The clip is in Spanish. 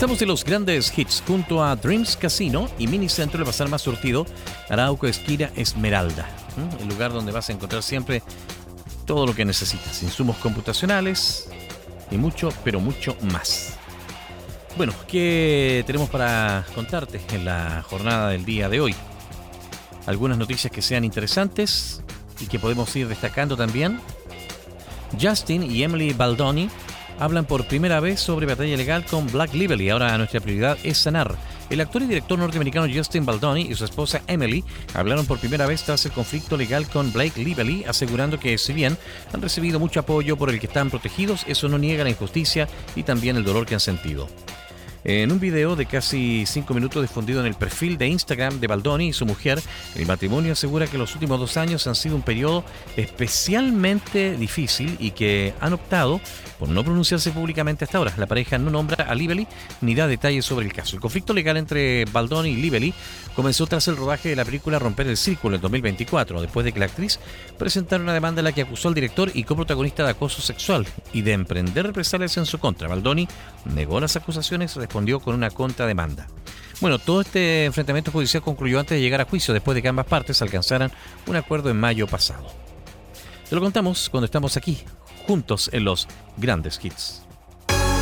Estamos en los grandes hits junto a Dreams Casino y Minicentro, el bazar más surtido, Arauco, esquina Esmeralda. El lugar donde vas a encontrar siempre todo lo que necesitas, insumos computacionales y mucho, pero mucho más. Bueno, ¿qué tenemos para contarte en la jornada del día de hoy? Algunas noticias que sean interesantes y que podemos ir destacando también. Justin y Emily Baldoni hablan por primera vez sobre batalla legal con Blake Lively. Ahora nuestra prioridad es sanar. El actor y director norteamericano Justin Baldoni y su esposa Emily hablaron por primera vez tras el conflicto legal con Blake Lively, asegurando que si bien han recibido mucho apoyo por el que están protegidos, eso no niega la injusticia y también el dolor que han sentido. En un video de casi 5 minutos difundido en el perfil de Instagram de Baldoni y su mujer, el matrimonio asegura que los últimos 2 años han sido un periodo especialmente difícil y que han optado por no pronunciarse públicamente hasta ahora. La pareja no nombra a Lively ni da detalles sobre el caso. El conflicto legal entre Baldoni y Lively comenzó tras el rodaje de la película Romper el Círculo en 2024, después de que la actriz presentara una demanda en la que acusó al director y coprotagonista de acoso sexual y de emprender represalias en su contra. Baldoni negó las acusaciones, respondió con una contrademanda. Bueno, todo este enfrentamiento judicial concluyó antes de llegar a juicio, después de que ambas partes alcanzaran un acuerdo en mayo pasado. Te lo contamos cuando estamos aquí, juntos en los grandes hits.